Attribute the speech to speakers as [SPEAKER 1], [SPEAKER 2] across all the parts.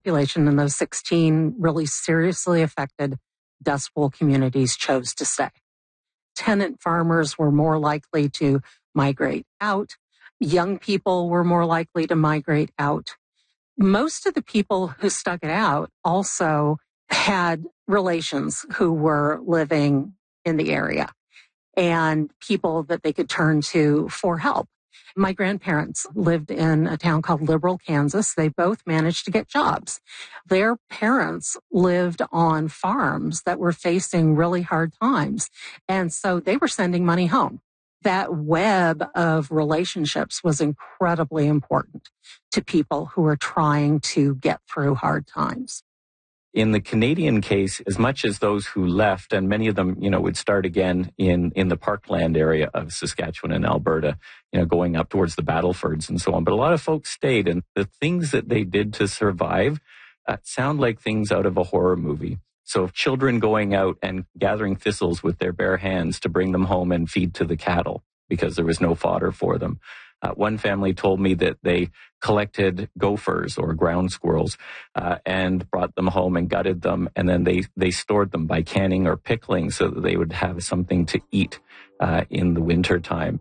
[SPEAKER 1] Population in those 16 really seriously affected Dust Bowl communities chose to stay. Tenant farmers were more likely to migrate out. Young people were more likely to migrate out. Most of the people who stuck it out also had relations who were living in the area and people that they could turn to for help. My grandparents lived in a town called Liberal, Kansas. They both managed to get jobs. Their parents lived on farms that were facing really hard times. And so they were sending money home. That web of relationships was incredibly important to people who were trying to get through hard times.
[SPEAKER 2] In the Canadian case, as much as those who left, and many of them, would start again in the parkland area of Saskatchewan and Alberta, going up towards the Battlefords and so on. But a lot of folks stayed, and the things that they did to survive sound like things out of a horror movie. So children going out and gathering thistles with their bare hands to bring them home and feed to the cattle because there was no fodder for them. One family told me that they collected gophers or ground squirrels and brought them home and gutted them, and then they stored them by canning or pickling so that they would have something to eat in the winter time.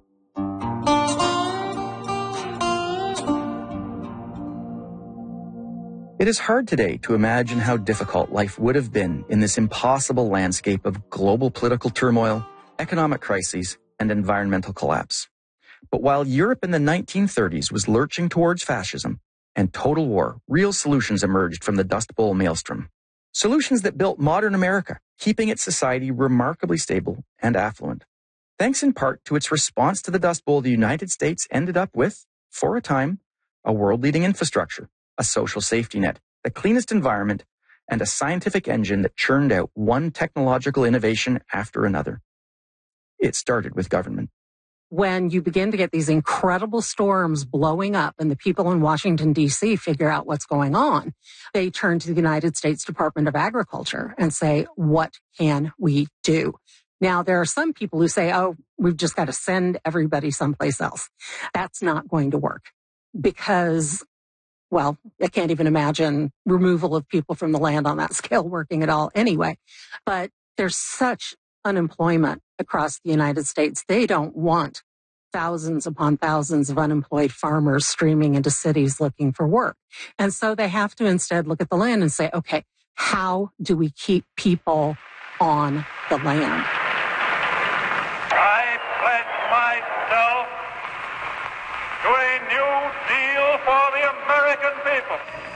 [SPEAKER 3] It is hard today to imagine how difficult life would have been in this impossible landscape of global political turmoil, economic crises, and environmental collapse. But while Europe in the 1930s was lurching towards fascism and total war, real solutions emerged from the Dust Bowl maelstrom. Solutions that built modern America, keeping its society remarkably stable and affluent. Thanks in part to its response to the Dust Bowl, the United States ended up with, for a time, a world-leading infrastructure, a social safety net, the cleanest environment, and a scientific engine that churned out one technological innovation after another. It started with government.
[SPEAKER 1] When you begin to get these incredible storms blowing up and the people in Washington, D.C. figure out what's going on, they turn to the United States Department of Agriculture and say, what can we do? Now, there are some people who say, oh, we've just got to send everybody someplace else. That's not going to work because, well, I can't even imagine removal of people from the land on that scale working at all anyway. But there's such unemployment across the United States. They don't want thousands upon thousands of unemployed farmers streaming into cities looking for work. And so they have to instead look at the land and say, okay, how do we keep people on the land?
[SPEAKER 4] I pledge myself to a new deal for the American people.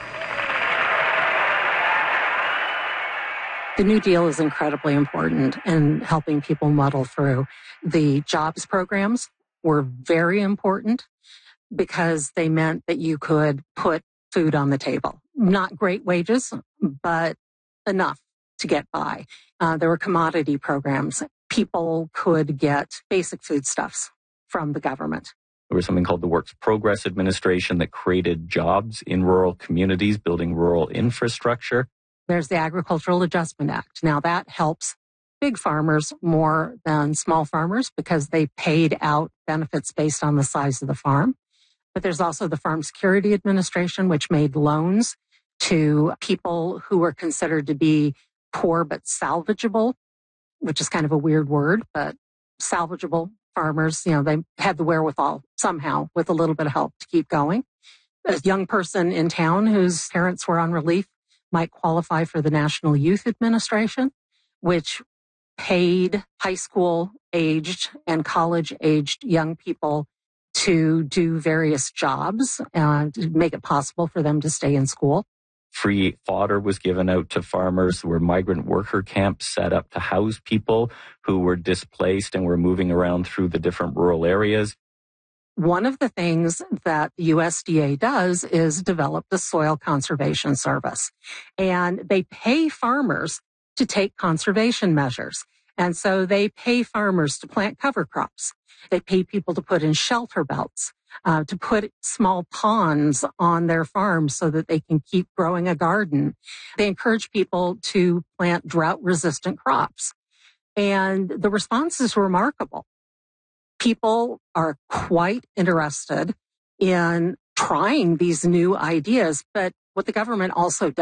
[SPEAKER 1] The New Deal is incredibly important in helping people muddle through. The jobs programs were very important because they meant that you could put food on the table. Not great wages, but enough to get by. There were commodity programs. People could get basic foodstuffs from the government.
[SPEAKER 2] There was something called the Works Progress Administration that created jobs in rural communities, building rural infrastructure.
[SPEAKER 1] There's the Agricultural Adjustment Act. Now that helps big farmers more than small farmers because they paid out benefits based on the size of the farm. But there's also the Farm Security Administration, which made loans to people who were considered to be poor but salvageable, which is kind of a weird word, but salvageable farmers, they had the wherewithal somehow with a little bit of help to keep going. A young person in town whose parents were on relief might qualify for the National Youth Administration, which paid high school aged and college aged young people to do various jobs and to make it possible for them to stay in school.
[SPEAKER 2] Free fodder was given out to farmers. There were migrant worker camps set up to house people who were displaced and were moving around through the different rural areas.
[SPEAKER 1] One of the things that the USDA does is develop the Soil Conservation Service. And they pay farmers to take conservation measures. And so they pay farmers to plant cover crops. They pay people to put in shelter belts, to put small ponds on their farms so that they can keep growing a garden. They encourage people to plant drought-resistant crops. And the response is remarkable. People are quite interested in trying these new ideas, but what the government also does